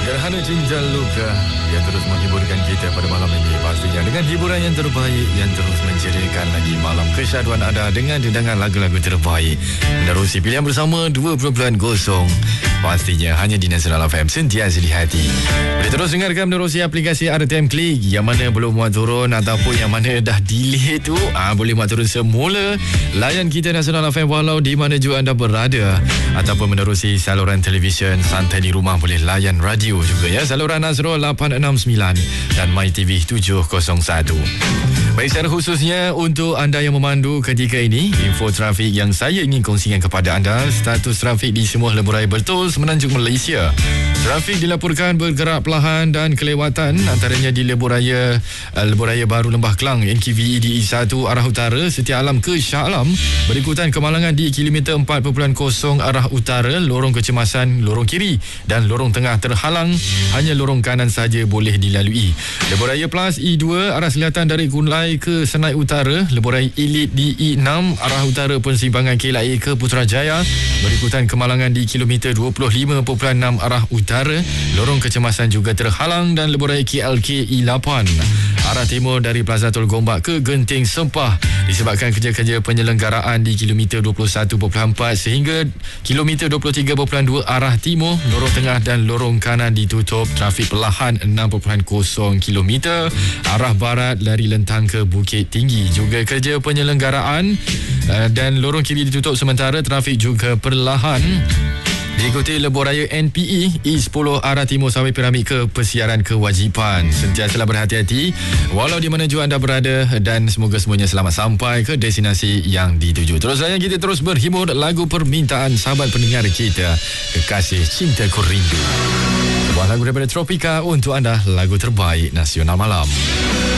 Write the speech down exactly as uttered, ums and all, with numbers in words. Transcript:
Gerhana Cinta Luka yang terus menghiburkan kita pada malam ini, pastinya dengan hiburan yang terbaik yang terus menceriakan lagi malam kesyaduan anda dengan dendangan lagu-lagu terbaik menerusi pilihan bersama dua perpuluhan kosong, pastinya hanya di Nasional F M, sentiasa di hati. Boleh terus dengarkan menerusi aplikasi R T M Klik, yang mana belum muat turun ataupun yang mana dah delay tu, ah, boleh muat turun semula. Layan kita Nasional F M walau di mana juga anda berada, ataupun menerusi saluran televisyen santai di rumah, boleh layan radio juga ya, saluran Azro lapan enam sembilan dan MyTV tujuh kosong satu. Baik, secara khususnya untuk anda yang memandu ketika ini, info trafik yang saya ingin kongsikan kepada anda, status trafik di semua lebuh-raya betul semenanjung Malaysia. Trafik dilaporkan bergerak perlahan dan kelewatan, antaranya di lebuh-raya uh, lebuh-raya baru Lembah Kelang N K V E D E satu arah utara Setia Alam ke Shah Alam, berikutan kemalangan di kilometer empat perpuluhan kosong arah utara, lorong kecemasan lorong kiri dan lorong tengah terhalang, hanya lorong kanan saja boleh dilalui. Lebuh-raya Plus E dua arah selatan dari Kunlai ke Senai Utara, lebuh-raya Elite di E enam arah utara persimpangan K L A ke Putrajaya, berikutan kemalangan di kilometer dua puluh lima perpuluhan enam arah utara, lorong kecemasan juga terhalang, dan lebuh-raya K L K E lapan arah timur dari Plaza Tol Gombak ke Genting Sempah, disebabkan kerja-kerja penyelenggaraan di kilometer dua puluh satu perpuluhan empat sehingga kilometer dua puluh tiga perpuluhan dua arah timur, lorong tengah dan lorong kanan ditutup. Trafik perlahan enam perpuluhan kosong kilometer arah barat dari Lentang ke Bukit Tinggi, juga kerja penyelenggaraan dan lorong kiri ditutup sementara. Trafik juga perlahan diikuti lebuh-raya N P E E sepuluh arah timur Sawit Piramid ke Persiaran Kewajipan. Sentiasalah berhati-hati walau di mana juga anda berada, dan semoga semuanya selamat sampai ke destinasi yang dituju. Terus layan kita, terus berhibur lagu permintaan sahabat pendengar kita, Kekasih Cintaku Rindu, sebuah lagu daripada Tropika untuk anda, lagu terbaik nasional malam.